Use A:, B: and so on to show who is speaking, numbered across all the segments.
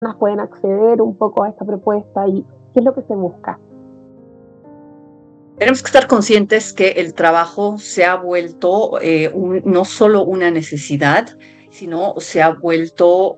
A: pueden acceder un poco a esta propuesta y qué es lo que se busca?
B: Tenemos que estar conscientes que el trabajo se ha vuelto no solo una necesidad, sino se ha vuelto,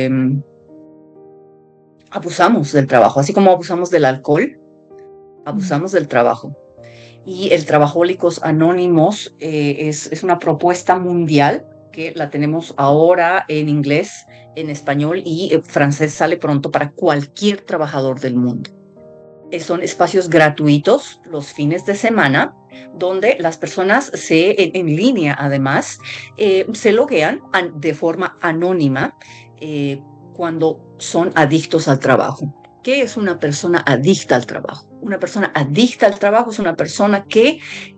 B: abusamos del trabajo, así como abusamos del alcohol, abusamos del trabajo. Y el Trabajólicos Anónimos es una propuesta mundial que la tenemos ahora en inglés, en español y francés sale pronto para cualquier trabajador del mundo. Son espacios gratuitos los fines de semana donde las personas en línea además se loguean de forma anónima cuando son adictos al trabajo. ¿Qué es una persona adicta al trabajo? Una persona adicta al trabajo es una persona que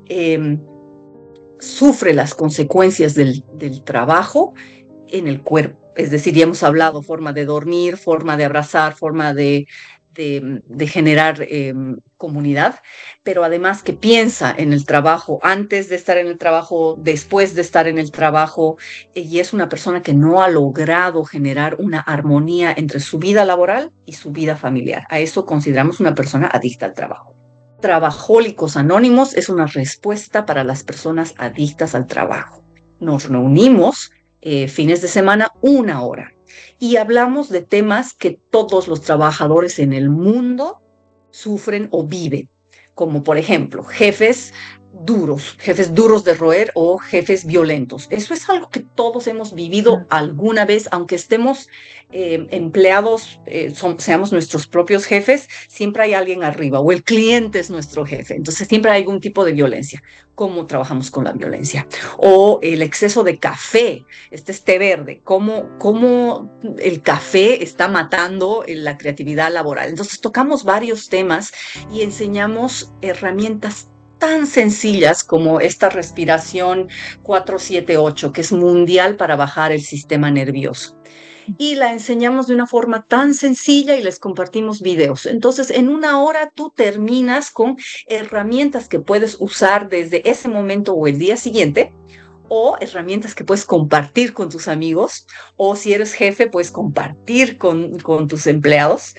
B: sufre las consecuencias del trabajo en el cuerpo. Es decir, ya hemos hablado, forma de dormir, forma de abrazar, forma de generar comunidad, pero además que piensa en el trabajo antes de estar en el trabajo, después de estar en el trabajo, y es una persona que no ha logrado generar una armonía entre su vida laboral y su vida familiar. A eso consideramos una persona adicta al trabajo. Trabajólicos Anónimos es una respuesta para las personas adictas al trabajo. Nos reunimos fines de semana 1 hora. Y hablamos de temas que todos los trabajadores en el mundo sufren o viven, como por ejemplo jefes duros de roer o jefes violentos. Eso es algo que todos hemos vivido alguna vez, aunque estemos empleados, seamos nuestros propios jefes, siempre hay alguien arriba o el cliente es nuestro jefe. Entonces siempre hay algún tipo de violencia. ¿Cómo trabajamos con la violencia? O el exceso de café, este té verde, cómo el café está matando la creatividad laboral. Entonces tocamos varios temas y enseñamos herramientas tan sencillas como esta respiración 4-7-8, que es mundial para bajar el sistema nervioso. Y la enseñamos de una forma tan sencilla y les compartimos videos. Entonces, en 1 hora tú terminas con herramientas que puedes usar desde ese momento o el día siguiente, o herramientas que puedes compartir con tus amigos, o si eres jefe, puedes compartir con tus empleados.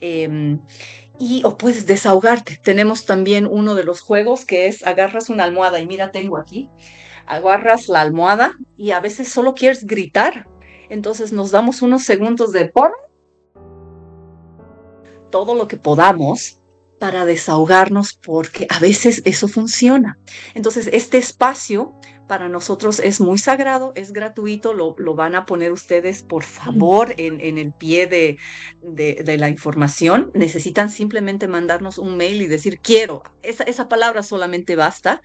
B: O puedes desahogarte. Tenemos también uno de los juegos que es agarras una almohada y mira, tengo aquí, agarras la almohada y a veces solo quieres gritar. Entonces nos damos unos segundos de todo lo que podamos para desahogarnos, porque a veces eso funciona. Entonces este espacio para nosotros es muy sagrado, es gratuito, lo van a poner ustedes, por favor, en el pie de la información. Necesitan simplemente mandarnos un mail y decir quiero. Esa palabra solamente basta.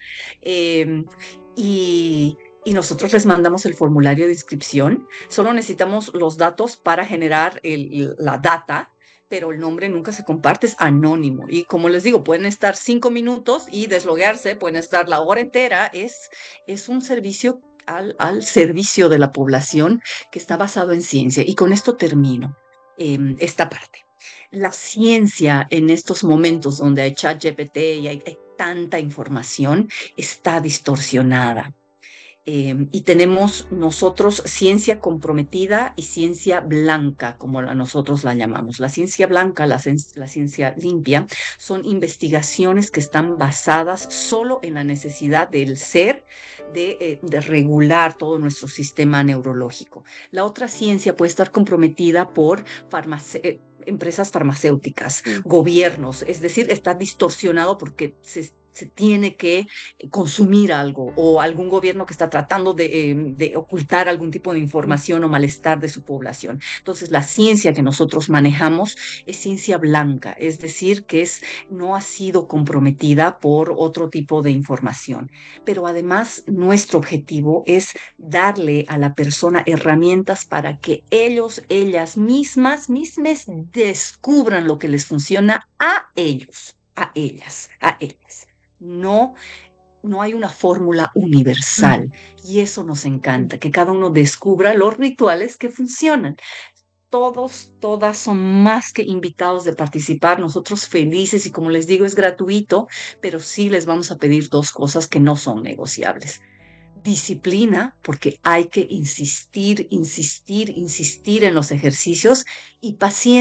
B: Y nosotros les mandamos el formulario de inscripción. Solo necesitamos los datos para generar la data, pero el nombre nunca se comparte, es anónimo. Y como les digo, pueden estar 5 minutos y desloguearse, pueden estar la hora entera. Es un servicio al servicio de la población que está basado en ciencia. Y con esto termino esta parte. La ciencia en estos momentos donde hay ChatGPT y hay tanta información, está distorsionada. Y tenemos nosotros ciencia comprometida y ciencia blanca, como nosotros la llamamos. La ciencia blanca, la ciencia limpia, son investigaciones que están basadas solo en la necesidad del ser de regular todo nuestro sistema neurológico. La otra ciencia puede estar comprometida por empresas farmacéuticas, gobiernos, es decir, está distorsionado porque se tiene que consumir algo, o algún gobierno que está tratando de ocultar algún tipo de información o malestar de su población. Entonces, la ciencia que nosotros manejamos es ciencia blanca, es decir, que no ha sido comprometida por otro tipo de información. Pero además, nuestro objetivo es darle a la persona herramientas para que ellas mismas descubran lo que les funciona a ellos, a ellas. No hay una fórmula universal y eso nos encanta, que cada uno descubra los rituales que funcionan. Todas son más que invitados de participar, nosotros felices, y como les digo, es gratuito, pero sí les vamos a pedir 2 cosas que no son negociables. disciplina, porque hay que insistir, insistir, insistir en los ejercicios, y paciencia